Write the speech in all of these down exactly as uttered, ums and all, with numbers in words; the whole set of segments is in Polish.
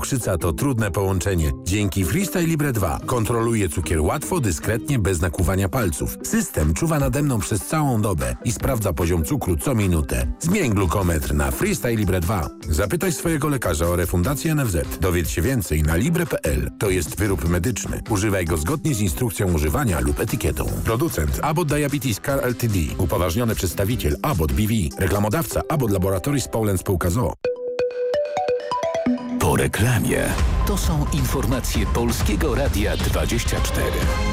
cukrzyca to trudne połączenie. Dzięki Freestyle Libre dwa kontroluję cukier łatwo, dyskretnie, bez nakuwania palców. System czuwa nade mną przez całą dobę i sprawdza poziom cukru co minutę. Zmień glukometr na Freestyle Libre dwa. Zapytaj swojego lekarza o refundację N F Z. Dowiedz się więcej na libre kropka p l. To jest wyrób medyczny. Używaj go zgodnie z instrukcją używania lub etykietą. Producent Abbott Diabetes Care Ltd. Upoważniony przedstawiciel Abbott B V. Reklamodawca Abbott Laboratories Poland Spółka z o o. Po reklamie. To są informacje Polskiego Radia dwadzieścia cztery.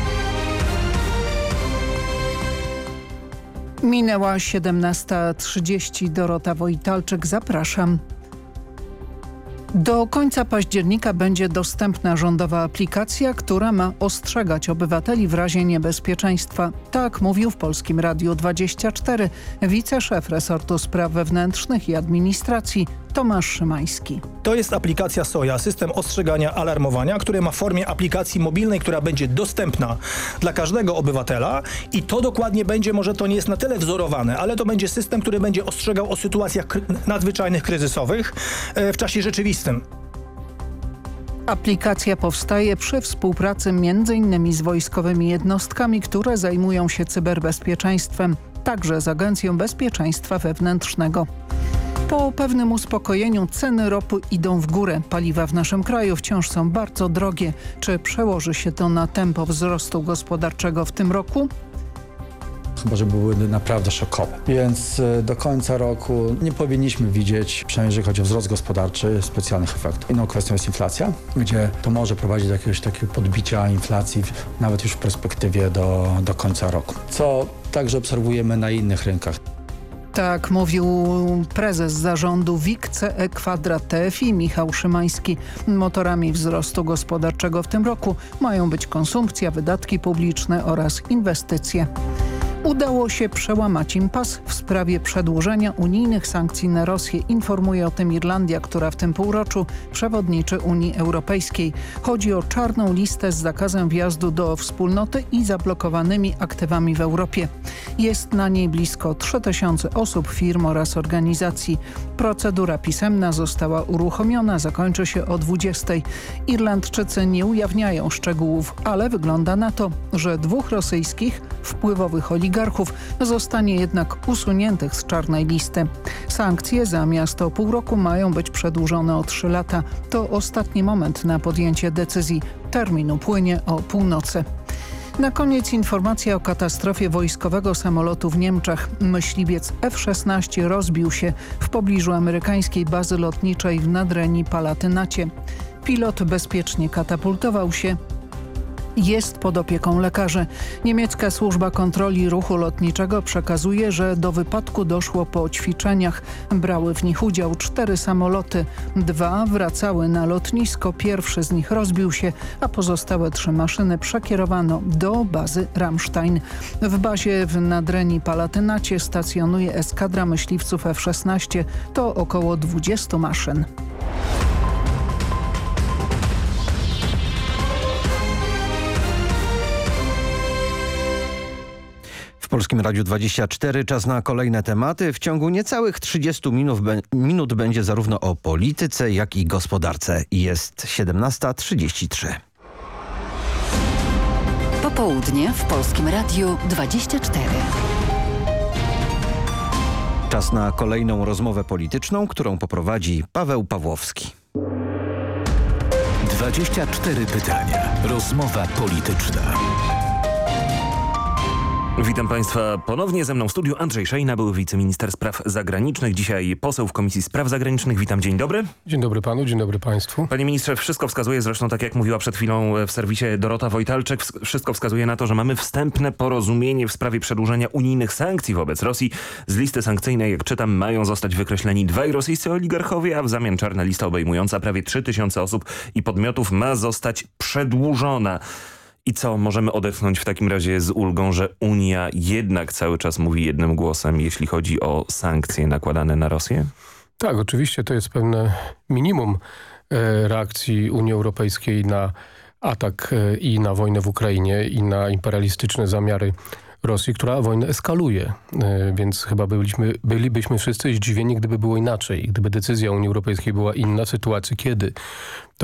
Minęła siedemnasta trzydzieści. Dorota Wojtalczyk, zapraszam. Do końca października będzie dostępna rządowa aplikacja, która ma ostrzegać obywateli w razie niebezpieczeństwa. Tak mówił w Polskim Radiu dwadzieścia cztery wiceszef resortu spraw wewnętrznych i administracji Tomasz Szymański. To jest aplikacja Soja, system ostrzegania, alarmowania, który ma w formie aplikacji mobilnej, która będzie dostępna dla każdego obywatela i to dokładnie będzie, może to nie jest na tyle wzorowane, ale to będzie system, który będzie ostrzegał o sytuacjach kry- nadzwyczajnych, kryzysowych e, w czasie rzeczywistym. Aplikacja powstaje przy współpracy między innymi z wojskowymi jednostkami, które zajmują się cyberbezpieczeństwem, także z Agencją Bezpieczeństwa Wewnętrznego. Po pewnym uspokojeniu ceny ropy idą w górę. Paliwa w naszym kraju wciąż są bardzo drogie. Czy przełoży się to na tempo wzrostu gospodarczego w tym roku? Chyba, że były naprawdę szokowe. Więc do końca roku nie powinniśmy widzieć, przynajmniej jeżeli chodzi o wzrost gospodarczy, specjalnych efektów. Inną kwestią jest inflacja, gdzie to może prowadzić do jakiegoś takiego podbicia inflacji, nawet już w perspektywie do, do końca roku. Co także obserwujemy na innych rynkach. Tak mówił prezes zarządu W I K C E Kwadrat T F I Michał Szymański. Motorami wzrostu gospodarczego w tym roku mają być konsumpcja, wydatki publiczne oraz inwestycje. Udało się przełamać impas w sprawie przedłużenia unijnych sankcji na Rosję. Informuje o tym Irlandia, która w tym półroczu przewodniczy Unii Europejskiej. Chodzi o czarną listę z zakazem wjazdu do wspólnoty i zablokowanymi aktywami w Europie. Jest na niej blisko trzy tysiące osób, firm oraz organizacji. Procedura pisemna została uruchomiona, zakończy się o dwudziestej. Irlandczycy nie ujawniają szczegółów, ale wygląda na to, że dwóch rosyjskich wpływowych oligarchów zostanie jednak usuniętych z czarnej listy. Sankcje zamiast o pół roku mają być przedłużone o trzy lata. To ostatni moment na podjęcie decyzji. Termin upłynie o północy. Na koniec informacja o katastrofie wojskowego samolotu w Niemczech. Myśliwiec F szesnaście rozbił się w pobliżu amerykańskiej bazy lotniczej w Nadrenii Palatynacie. Pilot bezpiecznie katapultował się. Jest pod opieką lekarzy. Niemiecka służba kontroli ruchu lotniczego przekazuje, że do wypadku doszło po ćwiczeniach. Brały w nich udział cztery samoloty. Dwa wracały na lotnisko. Pierwszy z nich rozbił się, a pozostałe trzy maszyny przekierowano do bazy Ramstein. W bazie w Nadrenii Palatynacie stacjonuje eskadra myśliwców F szesnaście. To około dwudziestu maszyn. W Polskim Radiu dwadzieścia cztery czas na kolejne tematy. W ciągu niecałych trzydziestu minut, minut będzie zarówno o polityce, jak i gospodarce. Jest siedemnasta trzydzieści trzy. Popołudnie w Polskim Radiu dwadzieścia cztery. Czas na kolejną rozmowę polityczną, którą poprowadzi Paweł Pawłowski. dwadzieścia cztery pytania. Rozmowa polityczna. Witam Państwa ponownie. Ze mną w studiu Andrzej Szejna, były wiceminister spraw zagranicznych, dzisiaj poseł w Komisji Spraw Zagranicznych. Witam, dzień dobry. Dzień dobry panu, dzień dobry państwu. Panie ministrze, wszystko wskazuje, zresztą tak jak mówiła przed chwilą w serwisie Dorota Wojtalczyk, wszystko wskazuje na to, że mamy wstępne porozumienie w sprawie przedłużenia unijnych sankcji wobec Rosji. Z listy sankcyjnej, jak czytam, mają zostać wykreśleni dwaj rosyjscy oligarchowie, a w zamian czarna lista obejmująca prawie trzy tysiące osób i podmiotów ma zostać przedłużona. I co, możemy odetchnąć w takim razie z ulgą, że Unia jednak cały czas mówi jednym głosem, jeśli chodzi o sankcje nakładane na Rosję? Tak, oczywiście to jest pewne minimum e, reakcji Unii Europejskiej na atak e, i na wojnę w Ukrainie i na imperialistyczne zamiary Rosji, która wojnę eskaluje. E, więc chyba byliśmy, bylibyśmy wszyscy zdziwieni, gdyby było inaczej. Gdyby decyzja Unii Europejskiej była inna w sytuacji, kiedy